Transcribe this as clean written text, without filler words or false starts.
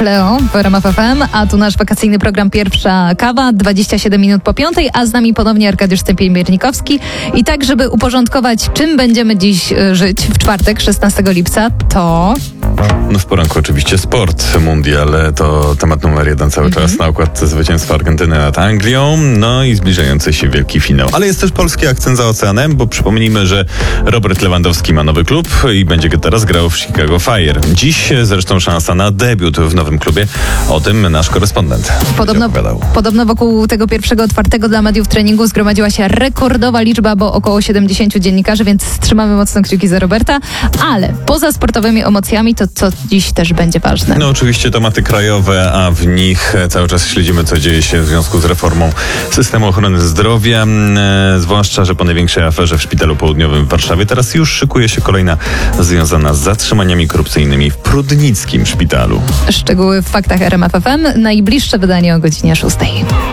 Cleo w RMF FM, a tu nasz wakacyjny program Pierwsza Kawa, 27 minut po 5, a z nami ponownie Arkadiusz Stępień-Miernikowski. I tak, żeby uporządkować, czym będziemy dziś żyć w czwartek, 16 lipca, to... No w poranku oczywiście sport, mundial, to temat numer 1 cały czas na układ zwycięstwa Argentyny nad Anglią, no i zbliżający się wielki finał. Ale jest też polski akcent za oceanem, bo przypomnijmy, że Robert Lewandowski ma nowy klub i będzie teraz grał w Chicago Fire. Dziś zresztą szansa na debiut w nowym klubie. O tym nasz korespondent Podobno wokół tego pierwszego otwartego dla mediów treningu zgromadziła się rekordowa liczba, bo około 70 dziennikarzy, więc trzymamy mocno kciuki za Roberta, ale poza sportowymi emocjami to co dziś też będzie ważne. No oczywiście tematy krajowe, a w nich cały czas śledzimy, co dzieje się w związku z reformą systemu ochrony zdrowia, zwłaszcza, że po największej aferze w Szpitalu Południowym w Warszawie teraz już szykuje się kolejna związana z zatrzymaniami korupcyjnymi w prudnickim szpitalu. Szczegóły w faktach RMF FM, najbliższe wydanie o godzinie 6.